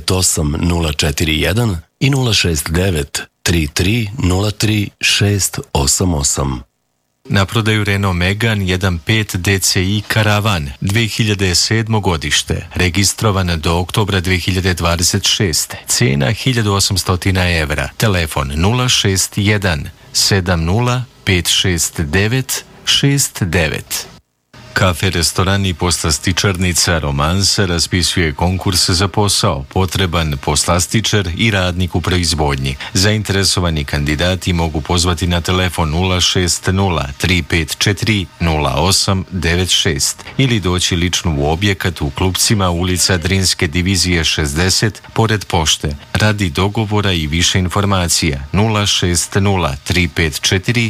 058 i 069 3303 688. Na prodaju Renault Megane 1.5 DCI Karavan 2007. godište, registrovan do oktobra 2026. Cena 1800 evra. Telefon 061 70 569 69. Kafe, restoran i poslastičarnica Romansa raspisuje konkurs za posao, potreban poslastičar i radnik u proizvodnji. Zainteresovani kandidati mogu pozvati na telefon 060 354 0896 ili doći lično u objekat u Klupcima, ulica Drinske divizije 60, pored pošte. Radi dogovora i više informacija 060 354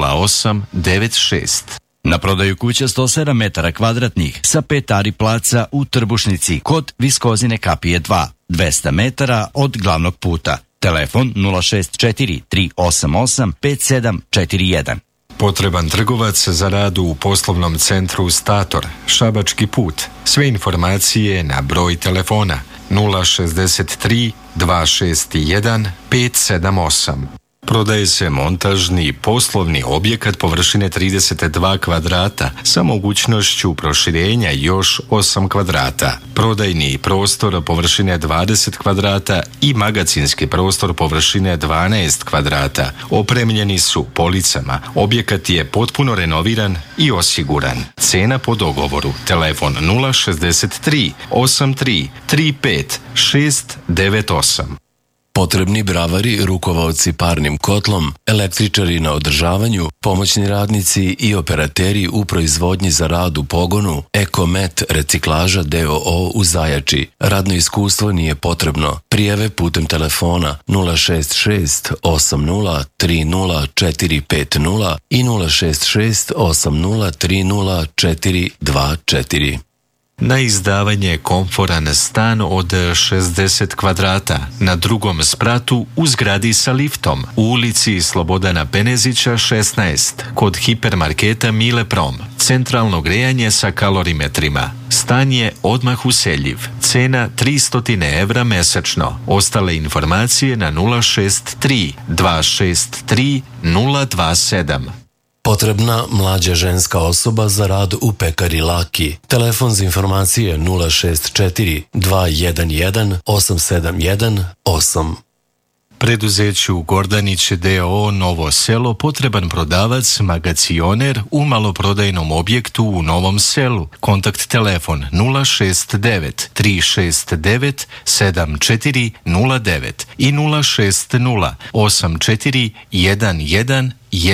0896. Na prodaju kuća 107 metara kvadratnih sa 5 ari placa u Trbušnici kod Viskozine kapije 2, 200 metara od glavnog puta. Telefon 064 388 5741. Potreban trgovac za rad u poslovnom centru Stator, Šabački put. Sve informacije na broj telefona 063 261 578. Prodaje se montažni poslovni objekat površine 32 kvadrata sa mogućnošću proširenja još 8 kvadrata. Prodajni prostor površine 20 kvadrata i magacinski prostor površine 12 kvadrata. Opremljeni su policama. Objekat je potpuno renoviran i osiguran. Cena po dogovoru. Telefon 063 83 35 698. Potrebni bravari, rukovaoci parnim kotlom, električari na održavanju, pomoćni radnici i operateri u proizvodnji za rad u pogonu, Ekomet reciklaža d.o.o. u Zajači. Radno iskustvo nije potrebno. Prijave putem telefona 066 80 30 450 i 066 80 30 424. Na izdavanje komforan stan od 60 kvadrata na drugom spratu u zgradi sa liftom u ulici Slobodana Penezića 16 kod hipermarketa Mile Prom. Centralno grejanje sa kalorimetrima. Stan je odmah useljiv. Cena 300 evra mesečno. Ostale informacije na 063 263 027. Potrebna mlađa ženska osoba za rad u pekari Laki. Telefon za informacije 064 211 871 8. Preduzeću Gordanić d.o.o. Novo Selo potreban prodavac, magacioner u maloprodajnom objektu u Novom Selu. Kontakt telefon 069 369 7409 i 060 84 11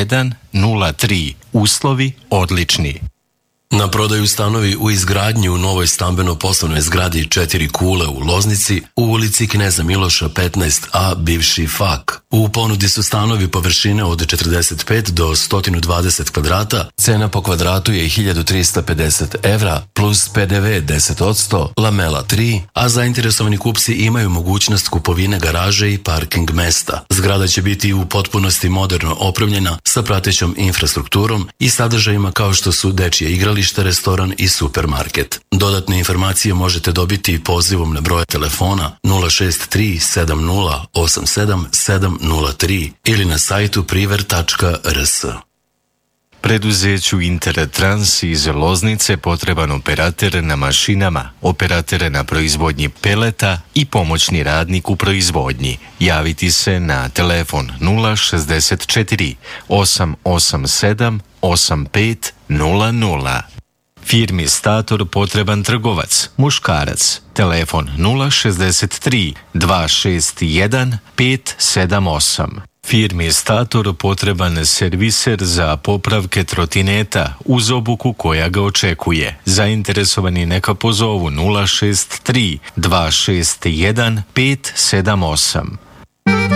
103. Uslovi odlični. Na prodaju stanovi u izgradnji u novoj stambeno-poslovnoj zgradi 4 kule u Loznici u ulici Kneza Miloša 15a, bivši FAK. U ponudi su stanovi površine od 45 do 120 kvadrata, cena po kvadratu je 1350 evra plus PDV 10%, lamela 3, a zainteresovani kupci imaju mogućnost kupovine garaže i parking mesta. Zgrada će biti u potpunosti moderno opremljena sa pratećom infrastrukturom i sadržajima kao što su dečje igralište, restoran i supermarket. Dodatne informacije možete dobiti pozivom na broj telefona 063 70 87 703 ili na sajtu priver.rs. Preduzeću Intertrans iz Loznice potreban operater na mašinama, operater na proizvodnji peleta i pomoćni radnik u proizvodnji. Javiti se na telefon 064 887 8500. Firmi Stator potreban trgovac, muškarac. Telefon 063 261 578. Firmi Stator potreban serviser za popravke trotineta uz obuku koja ga očekuje. Zainteresovani neka pozovu 063 261 578.